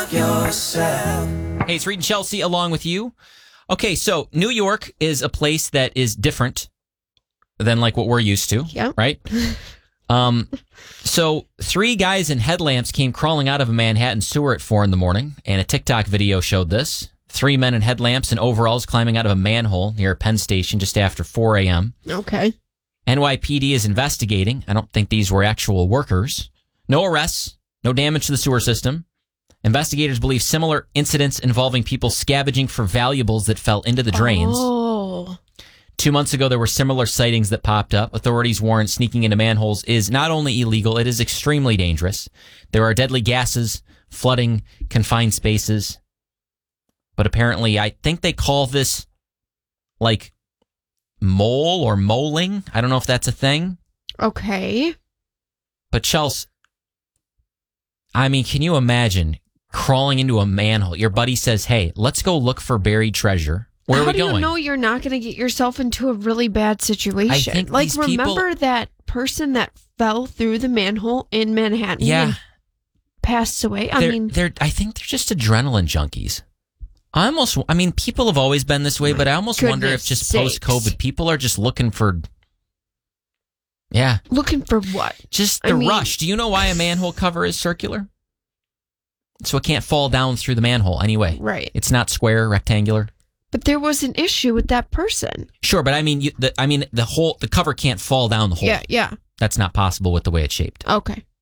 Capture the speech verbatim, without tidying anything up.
love yourself. Hey, it's Reed and Chelsea along with you. Okay, so New York is a place that is different than like what we're used to, Yep. right? Um, so three guys in headlamps came crawling out of a Manhattan sewer at four in the morning, and a TikTok video showed this. Three men in headlamps and overalls climbing out of a manhole near a Penn Station just after four a.m. Okay. N Y P D is investigating. I don't think these were actual workers. No arrests, no damage to the sewer system. Investigators believe similar incidents involving people scavenging for valuables that fell into the drains. Oh. Two months ago, there were similar sightings that popped up. Authorities warn sneaking into manholes is not only illegal, it is extremely dangerous. There are deadly gases, flooding, confined spaces. But apparently, I think they call this like mole or moling. I don't know if that's a thing. Okay. But Chelsea, I mean, can you imagine crawling into a manhole? Your buddy says, hey, let's go look for buried treasure. Where How are we do going? you know you're not going to get yourself into a really bad situation? I think like, these people- remember that person that fell through the manhole in Manhattan Yeah. and passed away? I they're, mean, they're, I think they're just adrenaline junkies. I almost, I mean, people have always been this way, but I almost wonder if goodness just sakes. post-COVID, people are just looking for, yeah, looking for what? just I the mean- rush. Do you know why a manhole cover is circular? So it can't fall down through the manhole anyway. Right. It's not square, rectangular. But there was an issue with that person. Sure, but I mean, you, the, I mean, the whole, the cover can't fall down the hole. Yeah, yeah. That's not possible with the way it's shaped. Okay.